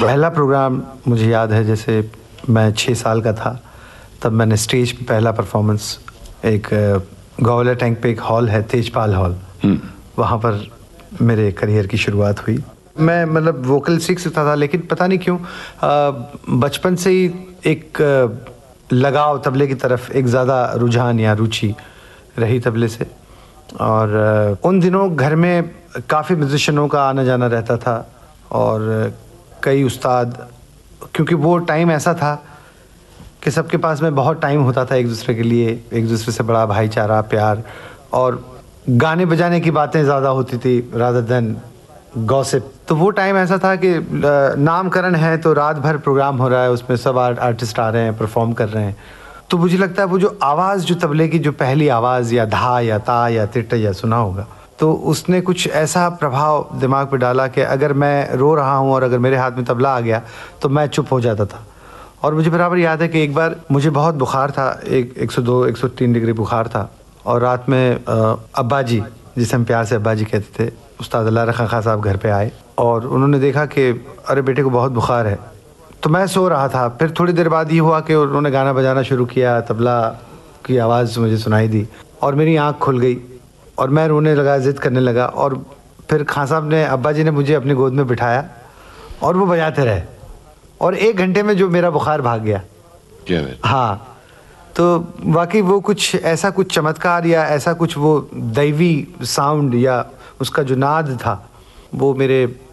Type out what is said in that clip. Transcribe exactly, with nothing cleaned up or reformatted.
पहला प्रोग्राम मुझे याद है, जैसे मैं छः साल का था तब मैंने स्टेज पे पहला परफॉर्मेंस, एक ग्वालियर टैंक पे एक हॉल है तेजपाल हॉल, वहाँ पर मेरे करियर की शुरुआत हुई। मैं मतलब वोकल सीख सकता था, लेकिन पता नहीं क्यों बचपन से ही एक लगाव तबले की तरफ, एक ज़्यादा रुझान या रुचि रही तबले से। और उन दिनों घर में काफ़ी म्यूजिशियनों का आना जाना रहता था और कई उस्ताद, क्योंकि वो टाइम ऐसा था कि सबके पास में बहुत टाइम होता था एक दूसरे के लिए, एक दूसरे से बड़ा भाईचारा, प्यार, और गाने बजाने की बातें ज़्यादा होती थी रादर देन गॉसिप। तो वो टाइम ऐसा था कि नामकरण है तो रात भर प्रोग्राम हो रहा है, उसमें सब आर्टिस्ट आ रहे हैं, परफॉर्म कर रहे हैं। तो मुझे लगता है वो जो आवाज़, जो तबले की जो पहली आवाज़, या धा या ता या तिट या सुना होगा, तो उसने कुछ ऐसा प्रभाव दिमाग पे डाला कि अगर मैं रो रहा हूँ और अगर मेरे हाथ में तबला आ गया तो मैं चुप हो जाता था। और मुझे बराबर याद है कि एक बार मुझे बहुत बुखार था, एक एक सौ दो एक सौ तीन डिग्री बुखार था, और रात में अब्बा जी, जिसे हम प्यार से अब्बा जी कहते थे, उस्ताद अल्लाह रखा खां साहब घर पे आए और उन्होंने देखा कि अरे बेटे को बहुत बुखार है। तो मैं सो रहा था, फिर थोड़ी देर बाद ये हुआ कि उन्होंने गाना बजाना शुरू किया, तबला की आवाज़ मुझे सुनाई दी और मेरी आँख खुल गई और मैं रोने लगा, ज़िद करने लगा। और फिर खां साहब ने, अब्बा जी ने मुझे अपनी गोद में बिठाया और वो बजाते रहे और एक घंटे में जो मेरा बुखार भाग गया। क्या हाँ, तो वाकई वो कुछ ऐसा, कुछ चमत्कार या ऐसा कुछ वो दैवी साउंड या उसका जो नाद था, वो मेरे